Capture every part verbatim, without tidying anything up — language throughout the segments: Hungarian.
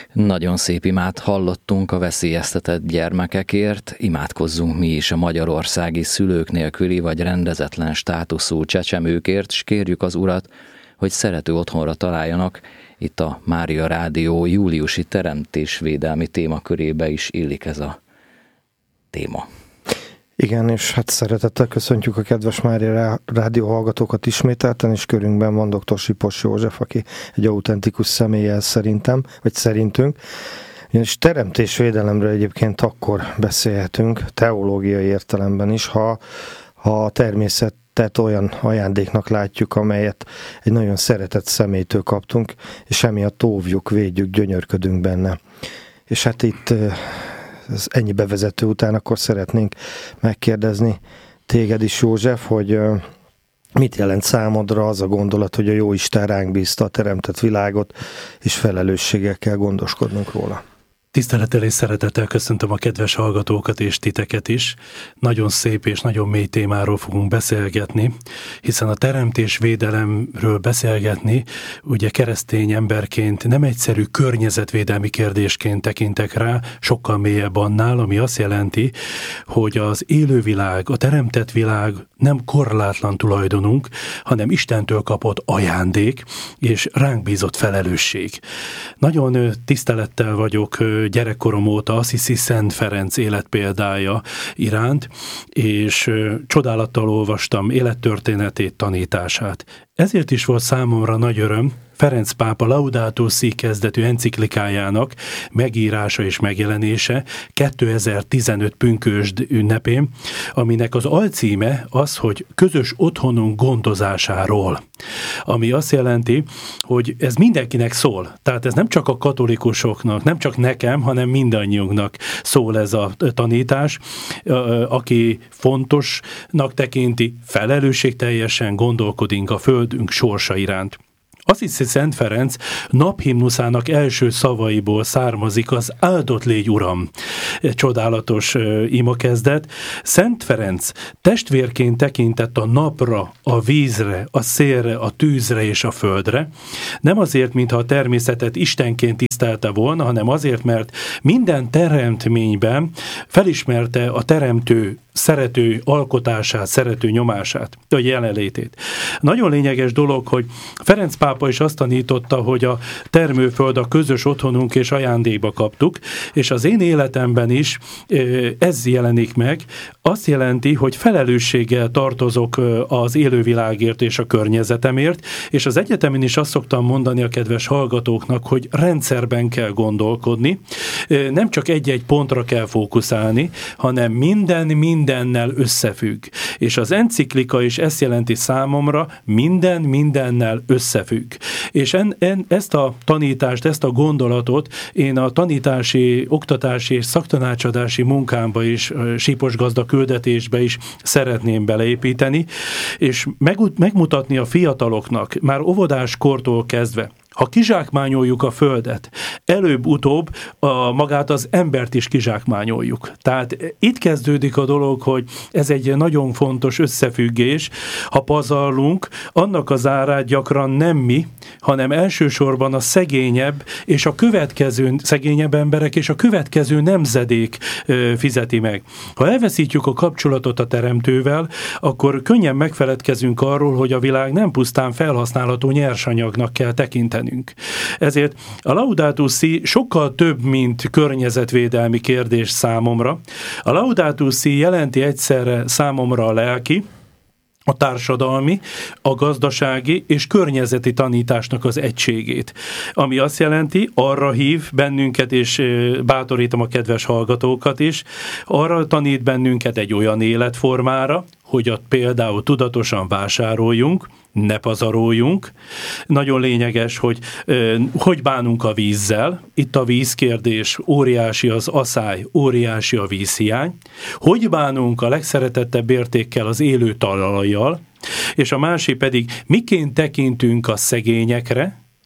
Nagyon szép imát hallottunk a veszélyeztetett gyermekekért, imádkozzunk mi is a magyarországi szülők nélküli vagy rendezetlen státuszú csecsemőkért, s kérjük az Urat, hogy szerető otthonra találjanak. Itt a Mária Rádió júliusi teremtésvédelmi témakörébe is illik ez a téma. Igen, és hát szeretettel köszöntjük a kedves Mária Rádió hallgatókat ismételten, és körünkben van doktor Sipos József, aki egy autentikus személlyel szerintem, vagy szerintünk. És teremtésvédelemről egyébként akkor beszélhetünk, teológiai értelemben is, ha, ha a természetet olyan ajándéknak látjuk, amelyet egy nagyon szeretett személytől kaptunk, és emiatt óvjuk, védjük, gyönyörködünk benne. És hát itt ez ennyi bevezető után akkor szeretnénk megkérdezni téged is, József, hogy mit jelent számodra az a gondolat, hogy a Jóisten ránk bízta a teremtett világot, és felelősséggel kell gondoskodnunk róla. Tisztelettel és szeretettel köszöntöm a kedves hallgatókat és titeket is. Nagyon szép és nagyon mély témáról fogunk beszélgetni, hiszen a teremtésvédelemről beszélgetni, ugye keresztény emberként nem egyszerű környezetvédelmi kérdésként tekintek rá, sokkal mélyebb annál, ami azt jelenti, hogy az élővilág, a teremtett világ nem korlátlan tulajdonunk, hanem Istentől kapott ajándék, és ránk bízott felelősség. Nagyon tisztelettel vagyok gyerekkorom óta Assisi Szent Ferenc életpéldája iránt, és csodálattal olvastam élettörténetét, tanítását. Ezért is volt számomra nagy öröm Ferenc pápa Laudato Si kezdetű enciklikájának megírása és megjelenése kétezer-tizenöt pünkösd ünnepén, aminek az alcíme az, hogy közös otthonunk gondozásáról. Ami azt jelenti, hogy ez mindenkinek szól. Tehát ez nem csak a katolikusoknak, nem csak nekem, hanem mindannyiunknak szól ez a tanítás, aki fontosnak tekinti, felelősségteljesen gondolkodik a földünk sorsa iránt. Assisi Szent Ferenc naphimnuszának első szavaiból származik az áldott légy Uram. Csodálatos imakezdet. Szent Ferenc testvérként tekintett a napra, a vízre, a szélre, a tűzre és a földre. Nem azért, mintha a természetet istenként tisztelte volna, hanem azért, mert minden teremtményben felismerte a teremtő szerető alkotását, szerető nyomását, a jelenlétét. Nagyon lényeges dolog, hogy Ferenc pápa is azt tanította, hogy a termőföld a közös otthonunk és ajándékba kaptuk, és az én életemben is ez jelenik meg. Azt jelenti, hogy felelősséggel tartozok az élővilágért és a környezetemért, és az egyetemen is azt szoktam mondani a kedves hallgatóknak, hogy rendszerben kell gondolkodni, nem csak egy-egy pontra kell fókuszálni, hanem minden, mindennel összefügg. És az enciklika is ezt jelenti számomra, minden mindennel összefügg. És en, en, ezt a tanítást, ezt a gondolatot én a tanítási, oktatási és szaktanácsadási munkámba is, Sipos gazda küldetésbe is szeretném beleépíteni, és meg, megmutatni a fiataloknak, már óvodás kortól kezdve, ha kizsákmányoljuk a földet, előbb-utóbb a, magát az embert is kizsákmányoljuk. Tehát itt kezdődik a dolog, hogy ez egy nagyon fontos összefüggés. Ha pazarlunk, annak az árát gyakran nem mi, hanem elsősorban a szegényebb és a következő szegényebb emberek és a következő nemzedék ö, fizeti meg. Ha elveszítjük a kapcsolatot a teremtővel, akkor könnyen megfeledkezünk arról, hogy a világ nem pusztán felhasználható nyersanyagnak kell tekinteni. Ezért a Laudato Si sokkal több, mint környezetvédelmi kérdés számomra. A Laudato Si jelenti egyszerre számomra a lelki, a társadalmi, a gazdasági és környezeti tanításnak az egységét. Ami azt jelenti, arra hív bennünket, és bátorítom a kedves hallgatókat is, arra tanít bennünket egy olyan életformára, hogy ott például tudatosan vásároljunk, ne pazaroljunk. Nagyon lényeges, hogy hogy bánunk a vízzel. Itt a vízkérdés, óriási az aszály, óriási a vízhiány. Hogy bánunk a legszeretettebb értékkel, az élő talajjal, és a másik pedig miként tekintünk a szegényekre,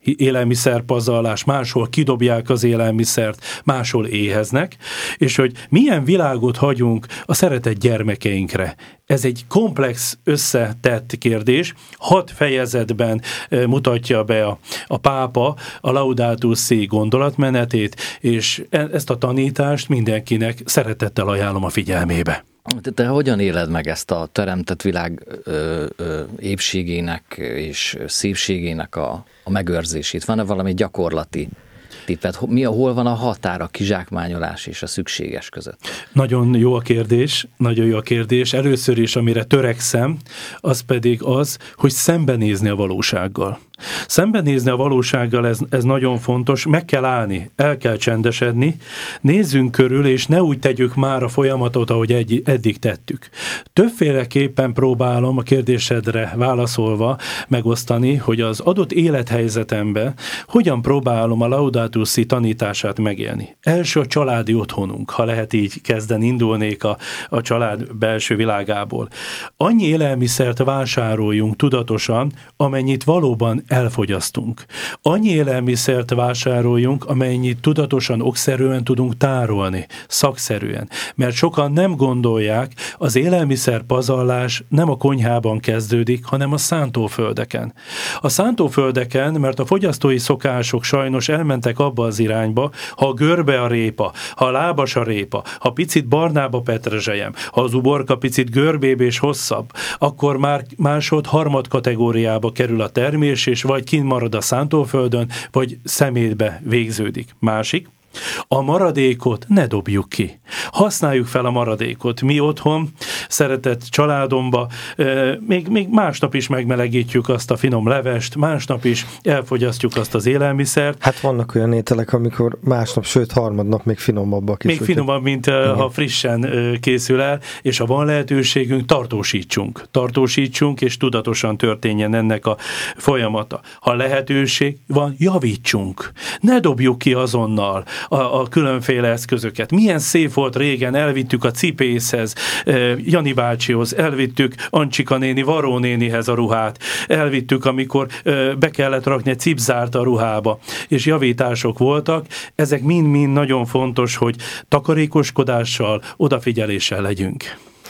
élelmiszerpazarlás, máshol kidobják az élelmiszert, máshol éheznek, és hogy milyen világot hagyunk a szeretett gyermekeinkre. Ez egy komplex, összetett kérdés. Hat fejezetben mutatja be a, a pápa a Laudato Si gondolatmenetét, és ezt a tanítást mindenkinek szeretettel ajánlom a figyelmébe. Te, te hogyan éled meg ezt a teremtett világ ö, ö, épségének és szépségének a, a megőrzését? Van-e valami gyakorlati tippet? Mi a, hol van a határ a kizsákmányolás és a szükséges között? Nagyon jó a kérdés, nagyon jó a kérdés. Először is, amire törekszem, az pedig az, hogy szembenézni a valósággal. Szembenézni a valósággal, ez, ez nagyon fontos, meg kell állni, el kell csendesedni, nézzünk körül, és ne úgy tegyük már a folyamatot, ahogy egy, eddig tettük. Többféleképpen próbálom a kérdésedre válaszolva megosztani, hogy az adott élethelyzetemben hogyan próbálom a Laudato Si tanítását megélni. Első a családi otthonunk, ha lehet így kezdeni, indulnék a, a család belső világából. Annyi élelmiszert vásároljunk tudatosan, amennyit valóban elfogyasztunk. Annyi élelmiszert vásároljunk, amennyit tudatosan, okszerűen tudunk tárolni, szakszerűen. Mert sokan nem gondolják, az élelmiszer pazarlás nem a konyhában kezdődik, hanem a szántóföldeken. A szántóföldeken, mert a fogyasztói szokások sajnos elmentek abba az irányba, ha görbe a répa, ha lábas a répa, ha picit barnább a petrezselyem, ha az uborka picit görbébb és hosszabb, akkor már másod, harmad kategóriába kerül a termés, és vagy kint marad a szántóföldön, vagy szemétbe végződik. Másik, a maradékot ne dobjuk ki. Használjuk fel a maradékot. Mi otthon, szeretett családomba, még, még másnap is megmelegítjük azt a finom levest, másnap is elfogyasztjuk azt az élelmiszert. Hát vannak olyan ételek, amikor másnap, sőt harmadnap még finomabbak is. Még finomabb, mint igen. Ha frissen készül el, és ha van lehetőségünk, tartósítsunk. Tartósítsunk, és tudatosan történjen ennek a folyamata. Ha lehetőség van, javítsunk. Ne dobjuk ki azonnal A, a különféle eszközöket. Milyen szép volt régen, elvittük a cipészhez, Jani bácsihoz, elvittük Ancsika néni, Varó nénihez a ruhát, elvittük, amikor be kellett rakni egy cipzárt a ruhába, és javítások voltak. Ezek mind-mind nagyon fontos, hogy takarékoskodással, odafigyeléssel legyünk.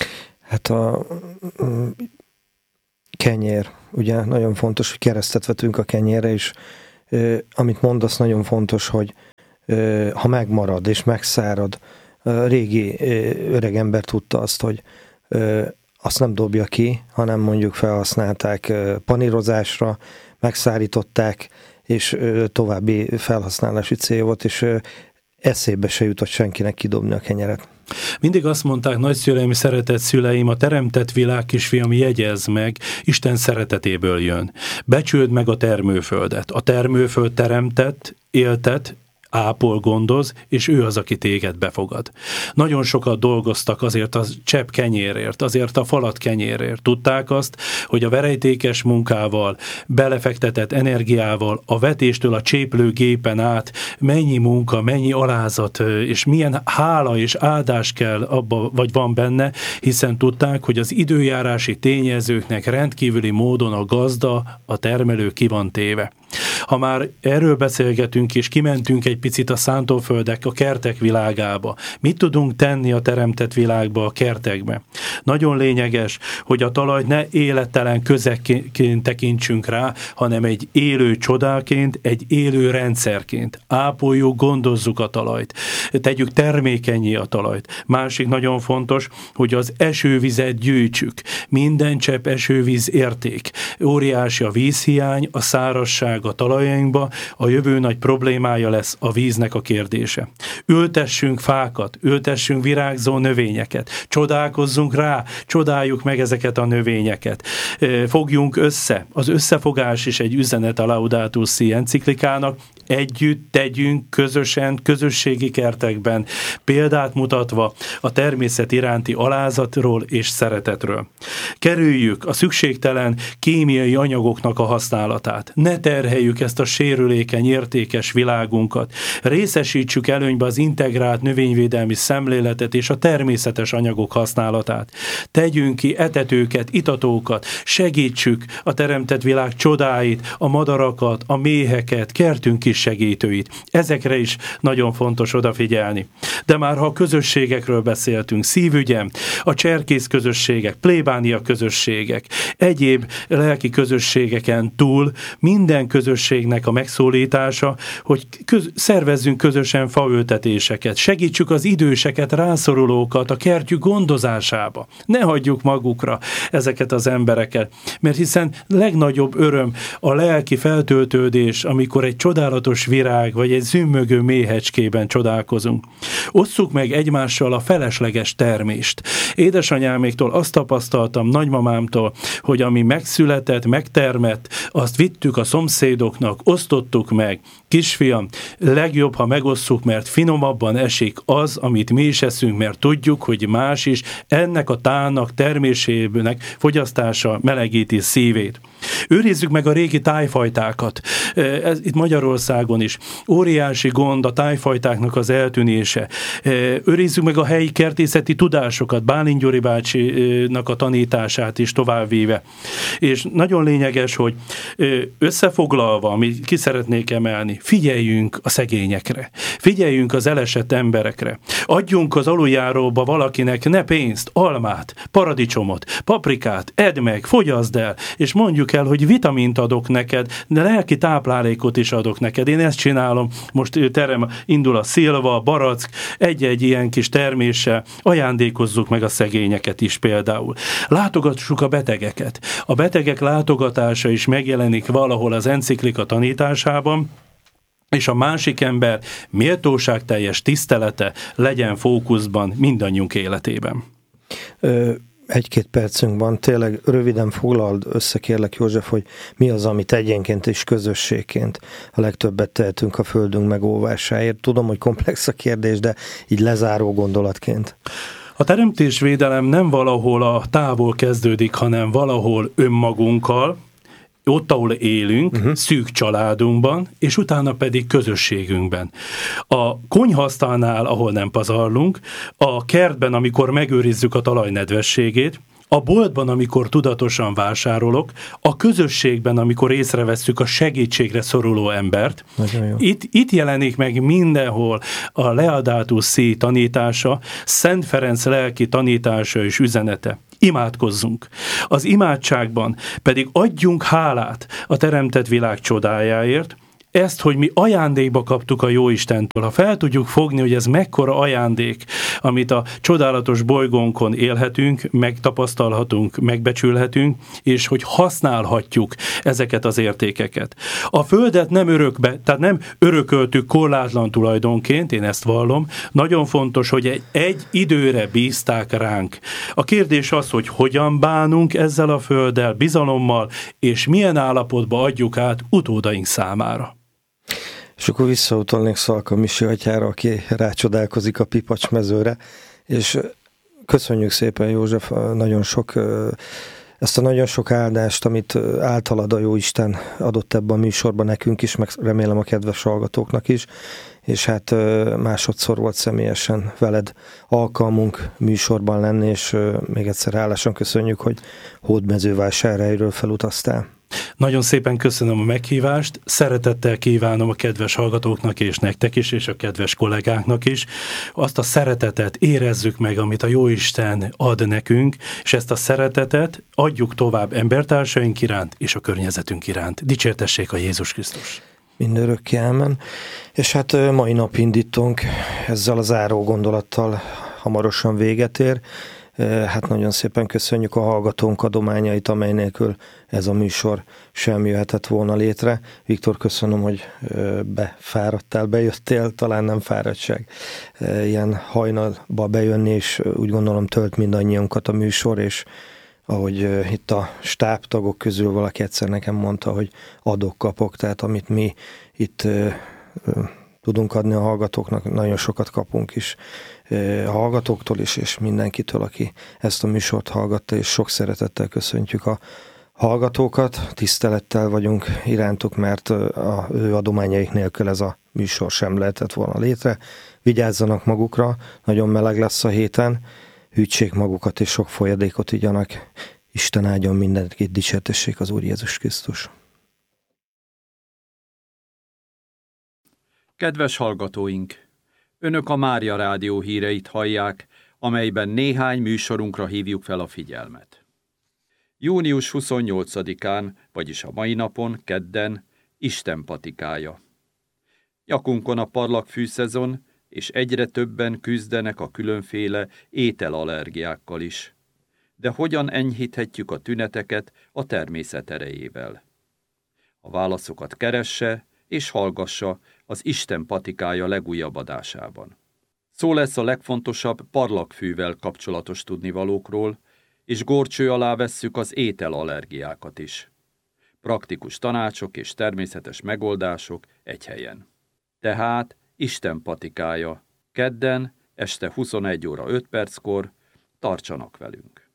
Hát a kenyér, ugye nagyon fontos, hogy keresztet vetünk a kenyérre, és amit mondasz, nagyon fontos, hogy ha megmarad és megszárad, régi öreg ember tudta azt, hogy azt nem dobja ki, hanem mondjuk felhasználták panírozásra, megszárították, és további felhasználási cél volt, és eszébe se jutott senkinek kidobni a kenyeret. Mindig azt mondták nagyszüleim, szeretett szüleim, a teremtett világ, kisfiam, jegyezd meg, Isten szeretetéből jön. Becsüld meg a termőföldet. A termőföld teremtett, éltet, ápol, gondoz, és ő az, aki téged befogad. Nagyon sokat dolgoztak azért a csepp kenyérért, azért a falat kenyérért. Tudták azt, hogy a verejtékes munkával, belefektetett energiával, a vetéstől a cséplőgépen át mennyi munka, mennyi alázat, és milyen hála és áldás kell abba, vagy van benne, hiszen tudták, hogy az időjárási tényezőknek rendkívüli módon a gazda, a termelő ki van téve. Ha már erről beszélgetünk, és kimentünk egy picit a szántóföldek, a kertek világába, mit tudunk tenni a teremtett világba, a kertekbe? Nagyon lényeges, hogy a talajt ne élettelen közekként tekintsünk rá, hanem egy élő csodáként, egy élő rendszerként. Ápoljuk, gondozzuk a talajt, tegyük termékennyé a talajt. Másik nagyon fontos, hogy az esővizet gyűjtsük. Minden csepp esővíz érték. Óriási a vízhiány, a szárazság a talajainkba, a jövő nagy problémája lesz a víznek a kérdése. Ültessünk fákat, ültessünk virágzó növényeket, csodálkozzunk rá, csodáljuk meg ezeket a növényeket. Fogjunk össze. Az összefogás is egy üzenet a Laudato Si enciklikának. együtt tegyünk közösen, közösségi kertekben, példát mutatva a természet iránti alázatról és szeretetről. Kerüljük a szükségtelen kémiai anyagoknak a használatát. Ne terheljük ezt a sérülékeny, értékes világunkat. Részesítsük előnybe az integrált növényvédelmi szemléletet és a természetes anyagok használatát. Tegyünk ki etetőket, itatókat, segítsük a teremtett világ csodáit, a madarakat, a méheket, kertünk kis segítőit. Ezekre is nagyon fontos odafigyelni. De már ha a közösségekről beszéltünk, szívügyem, a cserkész közösségek, plébánia közösségek, egyéb lelki közösségeken túl minden közösségnek a megszólítása, hogy köz- szervezzünk közösen faültetéseket, segítsük az időseket, rászorulókat a kertjük gondozásába. Ne hagyjuk magukra ezeket az embereket, mert hiszen legnagyobb öröm a lelki feltöltődés, amikor egy csodálatos virág vagy egy zümmögő méhecskében csodálkozunk. Osszuk meg egymással a felesleges termést. Édesanyáméktól azt tapasztaltam, nagymamámtól, hogy ami megszületett, megtermett, azt vittük a szomszédoknak, osztottuk meg. Kisfiam, legjobb, ha megosszuk, mert finomabban esik az, amit mi is eszünk, mert tudjuk, hogy más is ennek a tálnak, termésének fogyasztása melegíti szívét. Őrizzük meg a régi tájfajtákat. Ez itt Magyarországon is. Óriási gond a tájfajtáknak az eltűnése. Őrizzük meg a helyi kertészeti tudásokat, Bálint Gyuri bácsinak a tanítását is továbbvíve. És nagyon lényeges, hogy összefoglalva, amit ki szeretnék emelni, figyeljünk a szegényekre. Figyeljünk az elesett emberekre. Adjunk az aluljáróba valakinek ne pénzt, almát, paradicsomot, paprikát, edd meg, fogyaszd el, és mondjuk el, hogy vitamint adok neked, de lelki táplálékot is adok neked. Én ezt csinálom, most terem indul a szilva, a barack, egy-egy ilyen kis terméssel ajándékozzuk meg a szegényeket is például. Látogassuk a betegeket. A betegek látogatása is megjelenik valahol az enciklika tanításában, és a másik ember méltóságteljes tisztelete legyen fókuszban mindannyiunk életében. Ö- Egy-két percünk van, tényleg röviden foglald össze, kérlek József, hogy mi az, amit egyénként és közösségként a legtöbbet tehetünk a földünk megóvásáért. Tudom, hogy komplex a kérdés, de így lezáró gondolatként. A teremtésvédelem nem valahol a távol kezdődik, hanem valahol önmagunkkal, ott, ahol élünk, uh-huh. szűk családunkban, és utána pedig közösségünkben. A konyhasztalnál, ahol nem pazarlunk, a kertben, amikor megőrizzük a talaj nedvességét, a boltban, amikor tudatosan vásárolok, a közösségben, amikor észrevesszük a segítségre szoruló embert. Itt, itt jelenik meg mindenhol a Laudato Si tanítása, Szent Ferenc lelki tanítása és üzenete. Imádkozzunk. Az imádságban pedig adjunk hálát a teremtett világ csodájáért, ezt, hogy mi ajándékba kaptuk a Jóistentől. Ha fel tudjuk fogni, hogy ez mekkora ajándék, amit a csodálatos bolygónkon élhetünk, megtapasztalhatunk, megbecsülhetünk, és hogy használhatjuk ezeket az értékeket. A Földet nem örökbe, tehát nem örököltük korlátlan tulajdonként, én ezt vallom. Nagyon fontos, hogy egy, egy időre bízták ránk. A kérdés az, hogy hogyan bánunk ezzel a Földdel, bizalommal, és milyen állapotba adjuk át utódaink számára. És akkor visszautalnék Szalka Misi atyára, aki rácsodálkozik a Pipacs-mezőre, és köszönjük szépen, József, nagyon sok, ezt a nagyon sok áldást, amit általad a Jóisten adott ebben a műsorban nekünk is, meg remélem a kedves hallgatóknak is, és hát másodszor volt személyesen veled alkalmunk műsorban lenni, és még egyszer hálásan köszönjük, hogy Hódmezővásárhelyről felutaztál. Nagyon szépen köszönöm a meghívást, szeretettel kívánom a kedves hallgatóknak és nektek is, és a kedves kollégáknak is. Azt a szeretetet érezzük meg, amit a Jóisten ad nekünk, és ezt a szeretetet adjuk tovább embertársaink iránt és a környezetünk iránt. Dicsértessék a Jézus Krisztus! Mindörökké ámen. És hát mai nap indítunk ezzel a záró gondolattal hamarosan véget ér. Hát nagyon szépen köszönjük a hallgatónk adományait, amely nélkül ez a műsor sem jöhetett volna létre. Viktor, köszönöm, hogy befáradtál, bejöttél, talán nem fáradtság ilyen hajnalba bejönni, és úgy gondolom tölt mindannyiunkat a műsor, és ahogy itt a stábtagok közül valaki egyszer nekem mondta, hogy adok-kapok, tehát amit mi itt tudunk adni a hallgatóknak, nagyon sokat kapunk is a hallgatóktól is, és mindenkitől, aki ezt a műsort hallgatta, és sok szeretettel köszöntjük a hallgatókat, tisztelettel vagyunk irántuk, mert a ő adományaik nélkül ez a műsor sem lehetett volna létre. Vigyázzanak magukra, nagyon meleg lesz a héten, hűtsék magukat, és sok folyadékot igyanak. Isten áldjon mindenkit, dicsértessék az Úr Jézus Krisztus. Kedves hallgatóink! Önök a Mária Rádió híreit hallják, amelyben néhány műsorunkra hívjuk fel a figyelmet. június huszonnyolcadikán, vagyis a mai napon, kedden, Isten patikája. Nyakunkon a parlagfűszezon, és egyre többen küzdenek a különféle ételallergiákkal is. De hogyan enyhíthetjük a tüneteket a természet erejével? A válaszokat keresse és hallgassa az Isten patikája legújabb adásában. Szó lesz a legfontosabb parlagfűvel kapcsolatos tudnivalókról, és górcső alá vesszük az ételallergiákat is. Praktikus tanácsok és természetes megoldások egy helyen. Tehát Isten patikája, kedden, este huszonegy óra öt perckor, tartsanak velünk.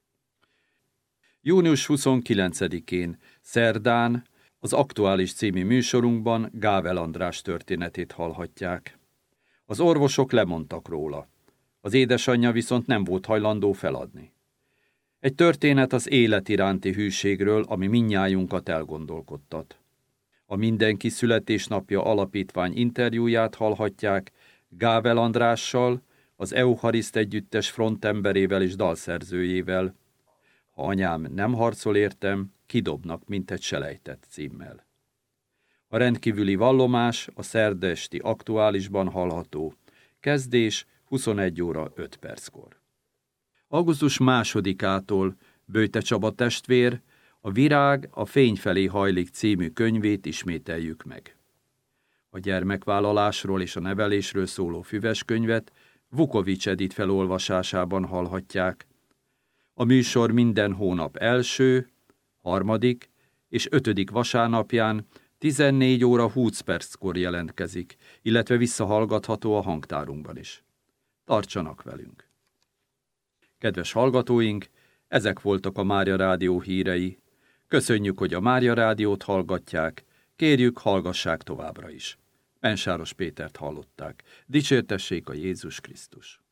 június huszonkilencedikén, szerdán, az Aktuális című műsorunkban Gável András történetét hallhatják. Az orvosok lemondtak róla, az édesanyja viszont nem volt hajlandó feladni. Egy történet az élet iránti hűségről, ami mindnyájunkat elgondolkodtat. A Mindenki születésnapja alapítvány interjúját hallhatják Gável Andrással, az Euchariszt együttes frontemberével és dalszerzőjével. Ha anyám nem harcol értem, kidobnak, mint egy selejtett címmel. A rendkívüli vallomás a szerda esti Aktuálisban hallható. Kezdés huszonegy óra öt perckor. augusztus másodikától Böjte Csaba testvér a Virág a fény felé hajlik című könyvét ismételjük meg. A gyermekvállalásról és a nevelésről szóló füves könyvet Vukovics Edit felolvasásában hallhatják. A műsor minden hónap első, harmadik és ötödik vasárnapján tizennégy óra húsz perckor jelentkezik, illetve visszahallgatható a hangtárunkban is. Tartsanak velünk! Kedves hallgatóink, ezek voltak a Mária Rádió hírei. Köszönjük, hogy a Mária Rádiót hallgatják, kérjük, hallgassák továbbra is. Mensáros Pétert hallották. Dicsértessék a Jézus Krisztus!